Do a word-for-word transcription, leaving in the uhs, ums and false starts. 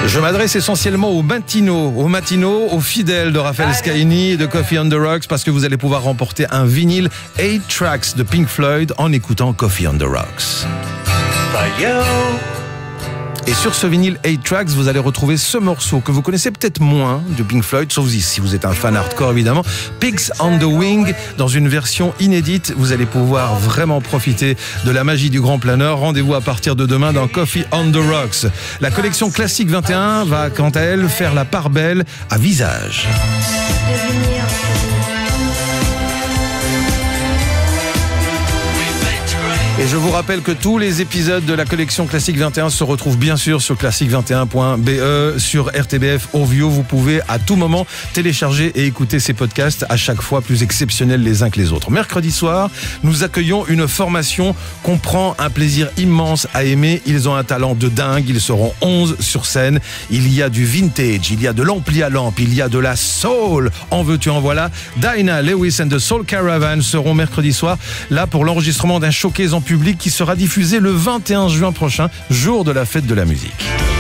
Je m'adresse essentiellement aux matinaux, aux matinaux, aux fidèles de Raphaël Scaini et de Coffee on the Rocks, parce que vous allez pouvoir remporter un vinyle eight tracks de Pink Floyd en écoutant Coffee on the Rocks. Et sur ce vinyle eight tracks, vous allez retrouver ce morceau que vous connaissez peut-être moins de Pink Floyd, sauf si vous êtes un fan hardcore évidemment, Pigs on the Wing, dans une version inédite. Vous allez pouvoir vraiment profiter de la magie du grand planeur. Rendez-vous à partir de demain dans Coffee on the Rocks. La collection Classique vingt et un va quant à elle faire la part belle à Visage. Et je vous rappelle que tous les épisodes de la collection Classique vingt et un se retrouvent bien sûr sur classique vingt et un point b e, sur R T B F Audio. Vous pouvez à tout moment télécharger et écouter ces podcasts, à chaque fois plus exceptionnels les uns que les autres. Mercredi soir, nous accueillons une formation qu'on prend un plaisir immense à aimer. Ils ont un talent de dingue, ils seront onze sur scène. Il y a du vintage, il y a de l'ampli à lampe, il y a de la soul. En veux-tu, en voilà. Dinah Lewis and the Soul Caravan seront mercredi soir là pour l'enregistrement d'un showcase en public qui sera diffusé le vingt et un juin prochain, jour de la fête de la musique.